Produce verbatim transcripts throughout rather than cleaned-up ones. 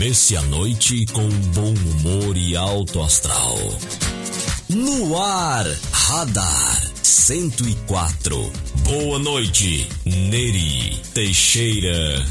Comece a noite com bom humor e alto astral. No ar, Radar cento e quatro. Boa noite, Neri Teixeira.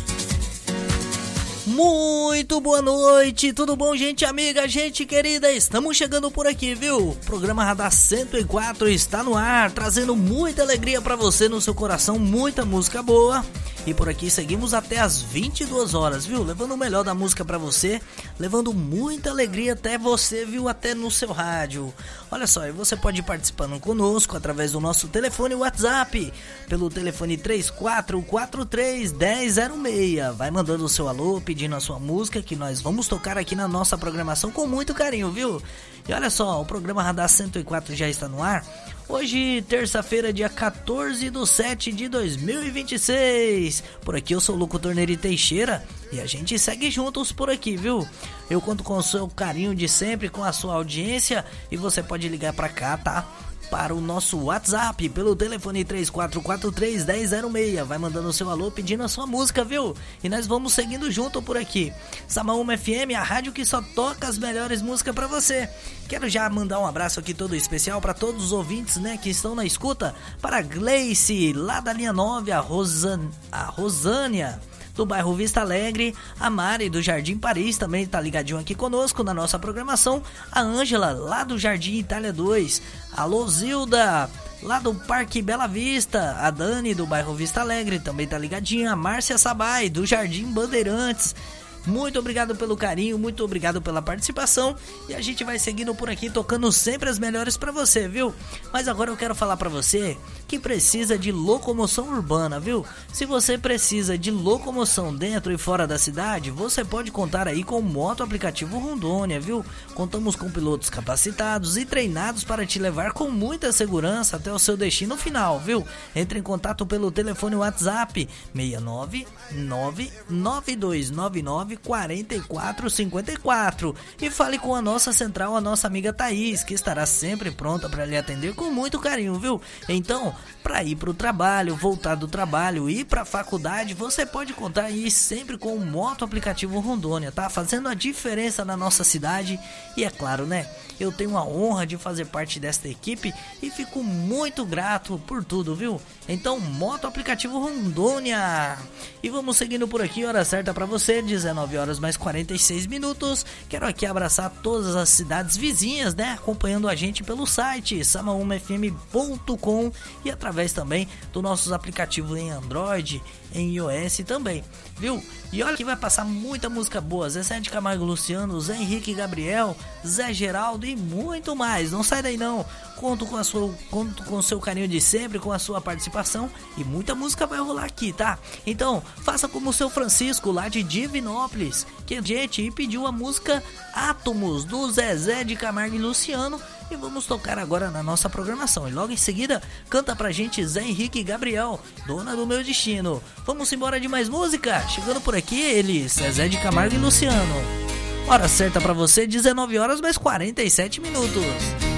Muito boa noite, tudo bom, gente amiga, gente querida? Estamos chegando por aqui, viu? O programa Radar cento e quatro está no ar, trazendo muita alegria pra você no seu coração, muita música boa. E por aqui seguimos até as vinte e duas horas, viu? Levando o melhor da música pra você, levando muita alegria até você, viu? Até no seu rádio. Olha só, e você pode ir participando conosco através do nosso telefone WhatsApp, pelo telefone três quatro quatro três, um zero zero seis. Vai mandando o seu alô, pedindo a sua música, que nós vamos tocar aqui na nossa programação com muito carinho, viu? E olha só, o programa Radar cento e quatro já está no ar. Hoje, terça-feira, dia quatorze de setembro de dois mil e vinte e seis. Por aqui eu sou o locutor Neri Teixeira e a gente segue juntos por aqui, viu? Eu conto com o seu carinho de sempre, com a sua audiência, e você pode ligar pra cá, tá? Para o nosso WhatsApp, pelo telefone três quatro quatro três, um zero zero seis. Vai mandando o seu alô, pedindo a sua música, viu? E nós vamos seguindo junto por aqui. Samaúma F M, a rádio que só toca as melhores músicas pra você. Quero já mandar um abraço aqui todo especial para todos os ouvintes, né, que estão na escuta. Para a Gleice, lá da linha nove, a, Rosan... a Rosânia, do bairro Vista Alegre, a Mari do Jardim Paris também tá ligadinho aqui conosco na nossa programação, a Ângela lá do Jardim Itália dois, a Lozilda lá do Parque Bela Vista, a Dani do bairro Vista Alegre também tá ligadinha, a Márcia Sabai do Jardim Bandeirantes. Muito obrigado pelo carinho, muito obrigado pela participação, e a gente vai seguindo por aqui tocando sempre as melhores pra você, viu? Mas agora eu quero falar pra você que precisa de locomoção urbana, viu? Se você precisa de locomoção dentro e fora da cidade, você pode contar aí com o Moto Aplicativo Rondônia, viu? Contamos com pilotos capacitados e treinados para te levar com muita segurança até o seu destino final, viu? Entre em contato pelo telefone WhatsApp seis nove nove nove dois nove nove quatro quatro cinco quatro e fale com a nossa central, a nossa amiga Thaís, que estará sempre pronta para lhe atender com muito carinho, viu? Então, para ir para o trabalho, voltar do trabalho, ir para a faculdade, você pode contar aí sempre com o Moto Aplicativo Rondônia, tá? Fazendo a diferença na nossa cidade. E é claro, né? Eu tenho a honra de fazer parte desta equipe e fico muito grato por tudo, viu? Então, Moto Aplicativo Rondônia. E vamos seguindo por aqui, hora certa para você, dezenove horas mais quarenta e seis minutos. Quero aqui abraçar todas as cidades vizinhas, né? Acompanhando a gente pelo site samaúma f m ponto com e através também dos nossos aplicativos em Android, em iOS também, viu? E olha que vai passar muita música boa. Zé de Camargo Luciano, Zé Henrique Gabriel, Zé Geraldo e muito mais. Não sai daí não. Conto com a sua, conto com o seu carinho de sempre, com a sua participação, e muita música vai rolar aqui, tá? Então, faça como o seu Francisco lá de Divinópolis, que a gente pediu a música Átomos do Zezé de Camargo e Luciano, e vamos tocar agora na nossa programação. E logo em seguida, canta pra gente Zé Henrique Gabriel, Dona do Meu Destino. Vamos embora de mais música? Chegando por aqui ele, Zezé de Camargo e Luciano. Hora certa pra você, dezenove horas mais quarenta e sete minutos.